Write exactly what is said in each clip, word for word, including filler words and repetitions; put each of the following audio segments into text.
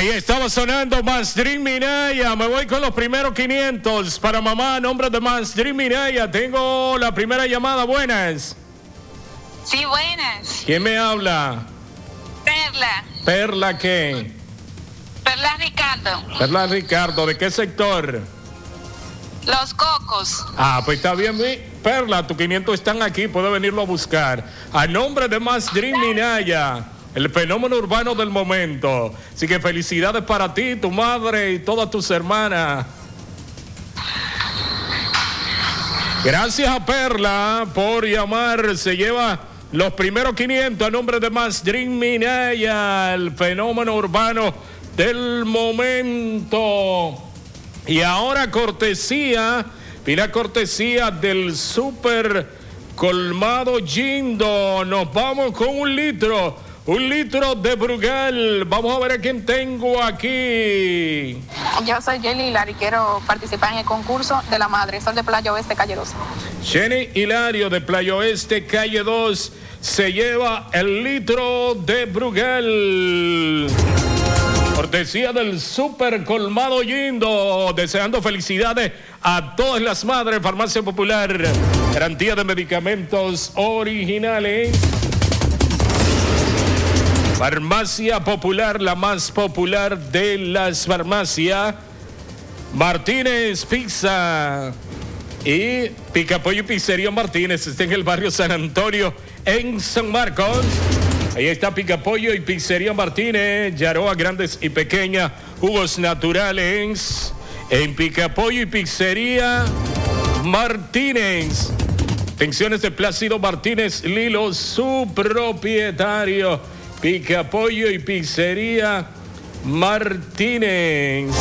Ahí estaba sonando Más Dream Minaya. Me voy con los primeros quinientos para mamá. A nombre de Más Dream Minaya. Tengo la primera llamada. Buenas. Sí, buenas. ¿Quién me habla? Perla. ¿Perla qué? Perla Ricardo. Perla Ricardo. ¿De qué sector? Los Cocos. Ah, pues está bien. Perla, tus quinientos están aquí. Puede venirlo a buscar. A nombre de Más Dream Minaya. El fenómeno urbano del momento. Así que felicidades para ti, tu madre y todas tus hermanas. Gracias a Perla por llamar. Se lleva los primeros quinientos a nombre de Más Dream Minaya, el fenómeno urbano del momento. Y ahora cortesía, mira, cortesía del super colmado Jindo. Nos vamos con un litro. Un litro de Brugal. Vamos a ver a quién tengo aquí. Yo soy Jenny Hilario y quiero participar en el concurso de la Madre Sol de Playa Oeste, calle dos. Jenny Hilario de Playa Oeste, calle dos, se lleva el litro de Brugal. Cortesía del super colmado Jindo. Deseando felicidades a todas las madres. Farmacia Popular. Garantía de medicamentos originales. Farmacia Popular, la más popular de las farmacias. Martínez Pizza y Picapollo y Pizzería Martínez. Está en el barrio San Antonio, en San Marcos. Ahí está Picapollo y Pizzería Martínez. Yaroa grandes y pequeñas, jugos naturales. En Picapollo y Pizzería Martínez. Pensiones de Plácido Martínez Lilo, su propietario. Picapollo y Pizzería Martínez.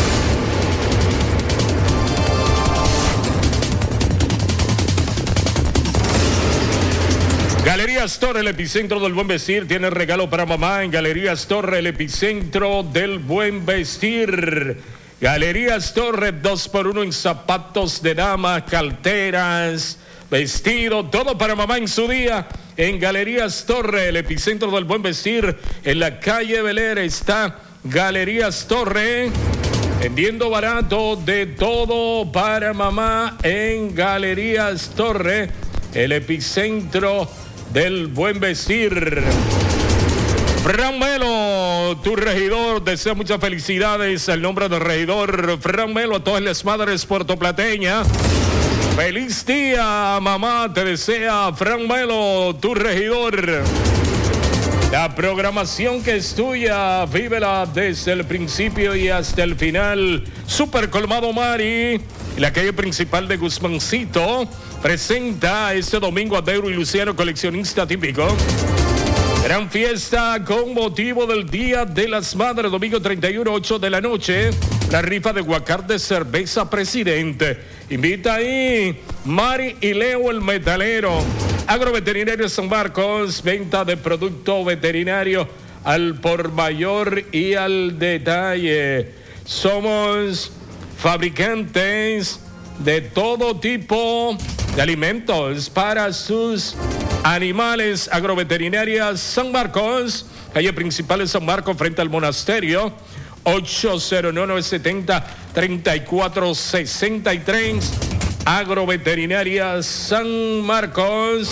Galerías Torre, el epicentro del buen vestir. Tiene regalo para mamá en Galerías Torre, el epicentro del buen vestir. Galerías Torre, dos por uno en zapatos de dama, carteras, vestido, todo para mamá en su día. En Galerías Torre, el epicentro del buen vestir, en la calle Bel Air está Galerías Torre, vendiendo barato de todo para mamá en Galerías Torre, el epicentro del buen vestir. Fran Melo, tu regidor, desea muchas felicidades al nombre del regidor Fran Melo a todas las madres puertoplateñas. Feliz día, mamá, te desea Fran Melo, tu regidor. La programación que es tuya, vívela desde el principio y hasta el final. Super Colmado Mari, la calle principal de Guzmancito, presenta este domingo a Deuro y Luciano, coleccionista típico. Gran fiesta con motivo del Día de las Madres, domingo treinta y uno, ocho de la noche. La rifa de Guacar de cerveza Presidente. Invita ahí Mari y Leo el metalero. Agroveterinario San Marcos, venta de producto veterinario al por mayor y al detalle. Somos fabricantes de todo tipo de alimentos para sus animales. Agroveterinaria San Marcos, calle principal de San Marcos frente al monasterio. ocho cero nueve, siete cero, tres cuatro seis tres. Agroveterinaria San Marcos.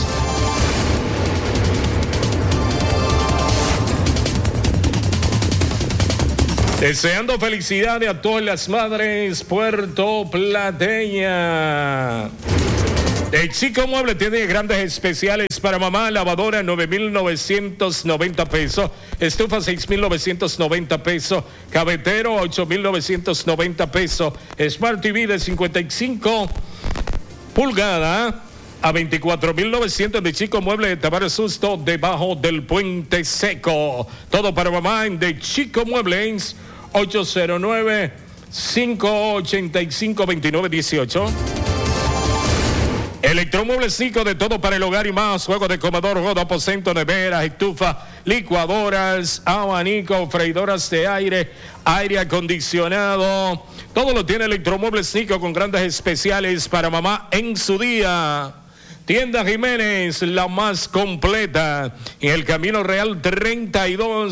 Deseando felicidades a todas las madres puertoplateñas. El Chico Mueble tiene grandes especiales para mamá. Lavadora nueve mil novecientos noventa pesos. Estufa seis mil novecientos noventa pesos. Cafetero ocho mil novecientos noventa pesos. Smart T V de cincuenta y cinco pulgadas a veinticuatro mil novecientos de Chico Mueble de Tavares Susto, debajo del Puente Seco. Todo para mamá en De Chico Muebles. ocho cero nueve, cinco ocho cinco, dos nueve uno ocho. Electromuebles Nico, de todo para el hogar y más. Juegos de comedor, juego de aposento, neveras, estufa, licuadoras, abanico, freidoras de aire, aire acondicionado. Todo lo tiene Electromuebles Nico con grandes especiales para mamá en su día. Tienda Jiménez, la más completa. En el Camino Real treinta y dos,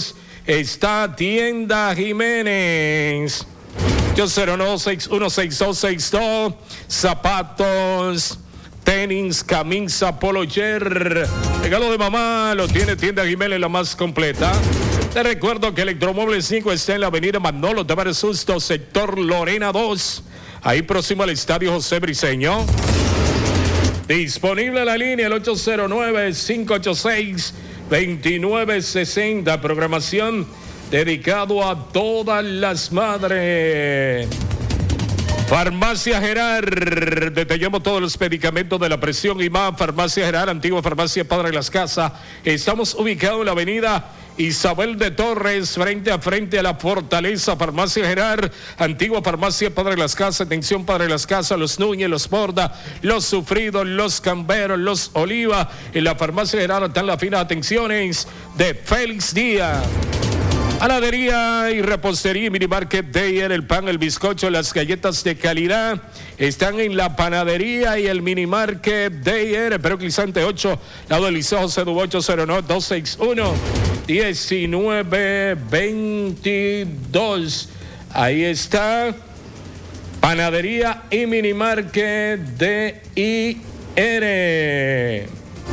está Tienda Jiménez. ocho cero nueve, seis uno seis dos seis dos. Zapatos, tenis, camisa, polo cher. Regalo de mamá lo tiene Tienda Jiménez, la más completa. Te recuerdo que Electromóviles cinco está en la avenida Manolo Tavares Susto, sector Lorena dos, ahí próximo al Estadio José Briceño. Disponible la línea el ocho cero nueve, cinco ocho seis, dos nueve seis cero. Programación dedicado a todas las madres. Farmacia Gerard, detallamos todos los medicamentos de la presión y más. Farmacia Gerard, antigua farmacia Padre de las Casas. Estamos ubicados en la avenida Isabel de Torres, frente a frente a la Fortaleza. Farmacia Gerard, antigua farmacia Padre de las Casas. Atención, Padre de las Casas, los Núñez, los Borda, los Sufridos, los Camberos, los Oliva. En la Farmacia Gerard están las finas atenciones de Félix Díaz. Panadería y repostería Mini Market Dayer, el pan, el bizcocho, las galletas de calidad están en la panadería y el Mini Market Dayer, Peroclizante ocho, lado del Liceo José Dubo, ocho cero nueve, dos seis uno, uno nueve dos dos. Ahí está, panadería y Mini Market D I R.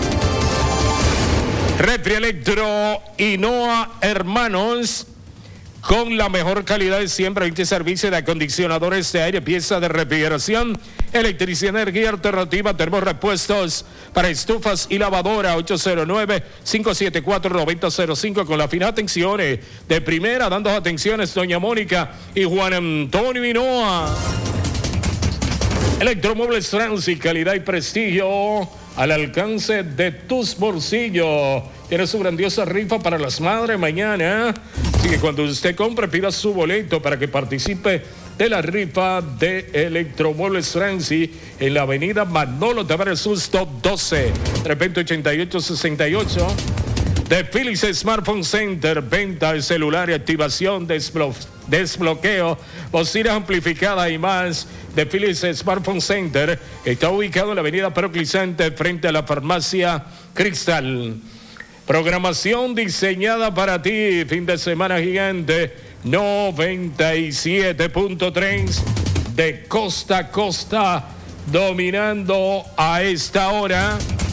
Refri Electro Hinoa Hermanos, con la mejor calidad de siempre. veinte servicios de acondicionadores de aire, piezas de refrigeración, electricidad, energía alternativa, termorrepuestos para estufas y lavadora. Ocho cero nueve, cinco siete cuatro, nueve cero cero cinco, con las finas atenciones de primera, dando atenciones doña Mónica y Juan Antonio Hinoa. Electromuebles Transi, calidad y prestigio al alcance de tus bolsillos. Tiene su grandiosa rifa para las madres mañana. Así que cuando usted compre, pida su boleto para que participe de la rifa de Electromuebles Transi en la avenida Manolo Tavares Susto doce, repente ochenta y ocho sesenta y ocho. De Philips Smartphone Center, venta de celular y activación, desblo desbloqueo, bocinas amplificadas y más. De Philips Smartphone Center está ubicado en la avenida Peroclizante frente a la farmacia Cristal. Programación diseñada para ti, fin de semana gigante, noventa y siete punto tres de costa a costa, dominando a esta hora.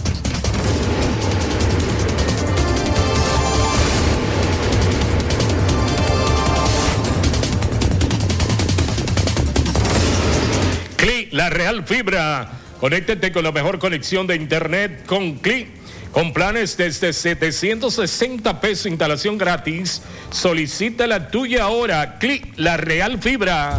La Real Fibra, conéctate con la mejor conexión de internet con Click, con planes desde setecientos sesenta pesos, instalación gratis. Solicita la tuya ahora. Click, La Real Fibra.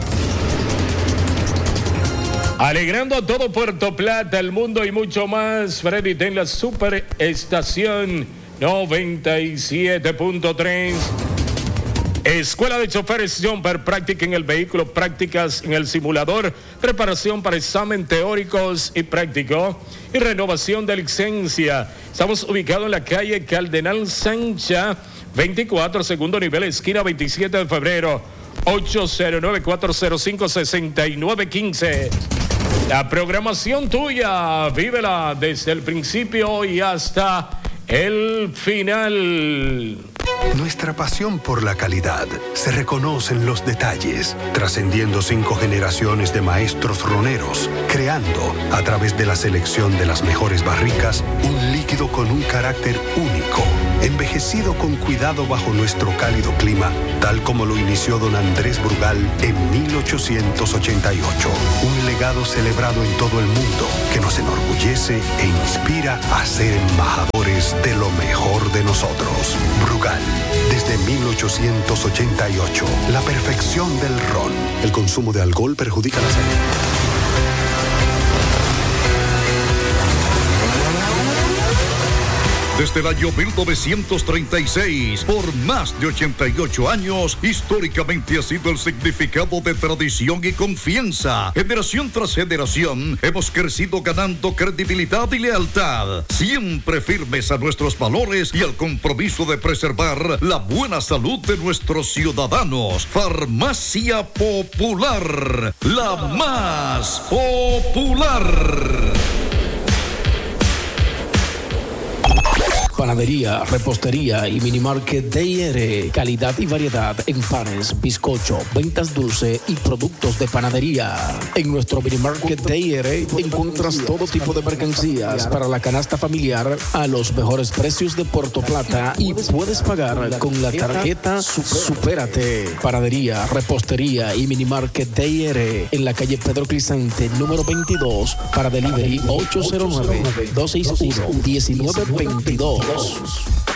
Alegrando a todo Puerto Plata, el mundo y mucho más. Freddy en la superestación noventa y siete punto tres. Escuela de Choferes Jumper, práctica en el vehículo, prácticas en el simulador, preparación para examen teóricos y práctico y renovación de licencia. Estamos ubicados en la calle Cardenal Sancha, veinticuatro, segundo nivel, esquina veintisiete de febrero, ocho cero nueve, cuatro cero cinco, seis nueve uno cinco. La programación tuya, vívela desde el principio y hasta el final. Nuestra pasión por la calidad se reconoce en los detalles, trascendiendo cinco generaciones de maestros roneros, creando, a través de la selección de las mejores barricas, un líquido con un carácter único, envejecido con cuidado bajo nuestro cálido clima, tal como lo inició don Andrés Brugal en mil ochocientos ochenta y ocho. Un legado celebrado en todo el mundo que nos enorgullece e inspira a ser embajadores de lo mejor de nosotros. Brugal, desde mil ochocientos ochenta y ocho, la perfección del ron. El consumo de alcohol perjudica la salud. Desde el año mil novecientos treinta y seis, por más de ochenta y ocho años, históricamente ha sido el significado de tradición y confianza. Generación tras generación, hemos crecido ganando credibilidad y lealtad, siempre firmes a nuestros valores y al compromiso de preservar la buena salud de nuestros ciudadanos. Farmacia Popular, la más popular. Panadería, repostería y minimarket D I R. Calidad y variedad en panes, bizcocho, ventas dulce y productos de panadería. En nuestro minimarket D I R encuentras todo tipo de mercancías para la canasta familiar a los mejores precios de Puerto Plata y puedes pagar con la tarjeta Supérate. Panadería, repostería y minimarket D I R en la calle Pedro Crisante, número veintidós, para delivery ocho cero nueve, dos seis uno, uno nueve dos dos.